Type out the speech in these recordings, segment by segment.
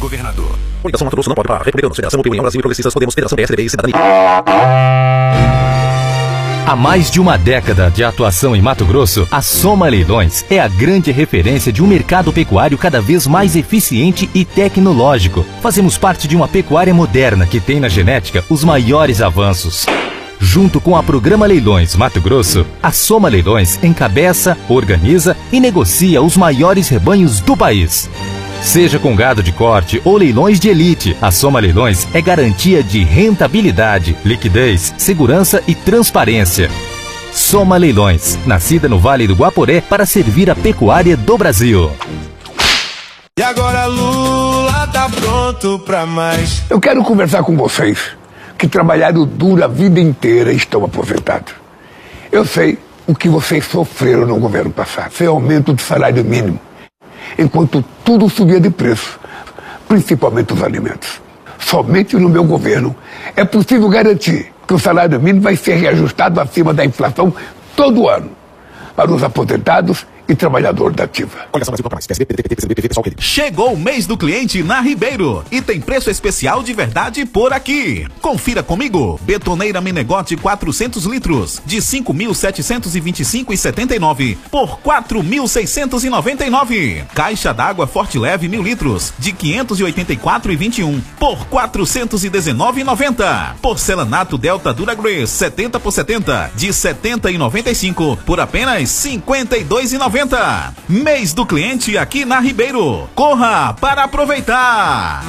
governador. Coligação Mato Grosso não pode parar. Republicanos, Federação, União Brasil e Progressistas, Podemos, Federação, PSDB e Cidadania. Há mais de uma década de atuação em Mato Grosso, a Soma Leilões é a grande referência de um mercado pecuário cada vez mais eficiente e tecnológico. Fazemos parte de uma pecuária moderna que tem na genética os maiores avanços. Junto com a Programa Leilões Mato Grosso, a Soma Leilões encabeça, organiza e negocia os maiores rebanhos do país. Seja com gado de corte ou leilões de elite, a Soma Leilões é garantia de rentabilidade, liquidez, segurança e transparência. Soma Leilões, nascida no Vale do Guaporé para servir a pecuária do Brasil. E agora Lula tá pronto pra mais. Eu quero conversar com vocês que trabalharam duro a vida inteira e estão aposentados. Eu sei o que vocês sofreram no governo passado, sem aumento do salário mínimo, enquanto tudo subia de preço, principalmente os alimentos. Somente no meu governo é possível garantir que o salário mínimo vai ser reajustado acima da inflação todo ano para os aposentados e trabalhador da ativa. Chegou o mês do cliente na Ribeiro e tem preço especial de verdade por aqui. Confira comigo. Betoneira Menegote 400 litros de 5.725,79 por 4.699. Caixa d'água Forte Leve 1000 litros de 584,21 por 419,90. Porcelanato Delta Duragre 70 por 70 de 70,95 por apenas 52,90. Mês do cliente aqui na Ribeiro. Corra para aproveitar!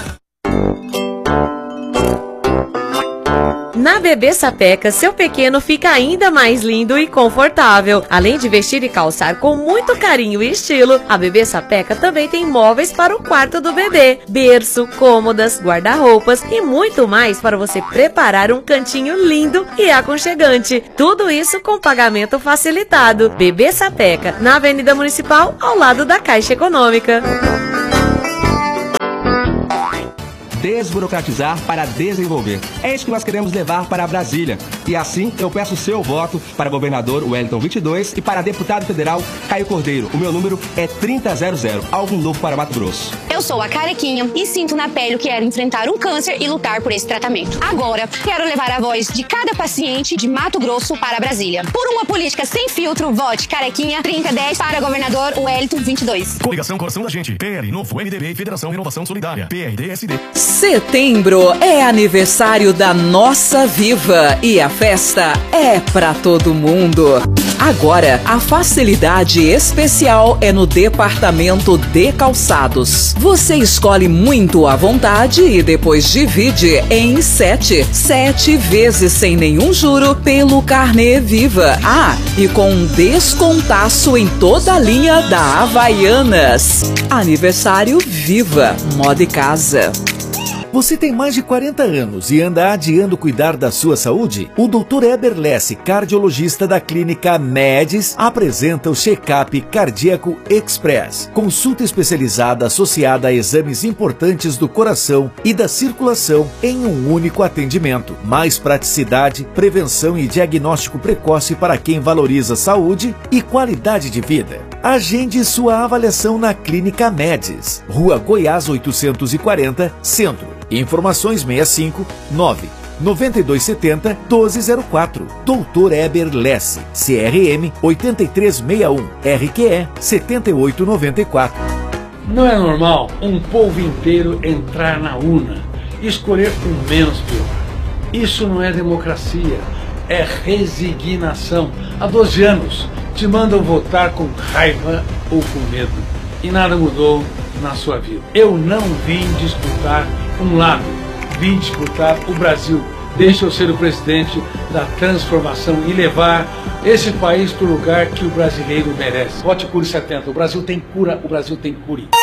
Na Bebê Sapeca, seu pequeno fica ainda mais lindo e confortável. Além de vestir e calçar com muito carinho e estilo, a Bebê Sapeca também tem móveis para o quarto do bebê, berço, cômodas, guarda-roupas e muito mais para você preparar um cantinho lindo e aconchegante. Tudo isso com pagamento facilitado. Bebê Sapeca, na Avenida Municipal, ao lado da Caixa Econômica. Desburocratizar para desenvolver. É isso que nós queremos levar para Brasília. E assim eu peço o seu voto para governador Wellington 22 e para deputado federal Caio Cordeiro. O meu número é 3000. Algo novo para Mato Grosso. Eu sou a Carequinha e sinto na pele o que era enfrentar um câncer e lutar por esse tratamento. Agora, quero levar a voz de cada paciente de Mato Grosso para Brasília. Por uma política sem filtro, vote Carequinha 3010 para governador Wellington 22. Coligação Coração da Gente, PL, Novo, MDB e Federação Renovação Solidária, PRD-SD. Setembro é aniversário da Nossa Viva e a festa é pra todo mundo. Agora, a facilidade especial é no departamento de calçados. Você escolhe muito à vontade e depois divide em 7 vezes sem nenhum juro pelo Carnê Viva. Ah, e com um descontaço em toda a linha da Havaianas. Aniversário Viva, moda e casa. Você tem mais de 40 anos e anda adiando cuidar da sua saúde? O Dr. Eber Lesse, cardiologista da clínica Medis, apresenta o Check-up Cardíaco Express. Consulta especializada associada a exames importantes do coração e da circulação em um único atendimento. Mais praticidade, prevenção e diagnóstico precoce para quem valoriza saúde e qualidade de vida. Agende sua avaliação na Clínica Medis, Rua Goiás 840, Centro. Informações 65 9 9270 1204. Dr. Eber Lesse, CRM 8361, RQE 7894. Não é normal um povo inteiro entrar na urna e escolher o menos pior. Isso não é democracia, é resignação. Há 12 anos te mandam votar com raiva ou com medo e nada mudou na sua vida. Eu não vim disputar um lado, vim disputar o Brasil. Deixa eu ser o presidente da transformação e levar esse país para o lugar que o brasileiro merece. Vote Cure 70. O Brasil tem cura, o Brasil tem cure.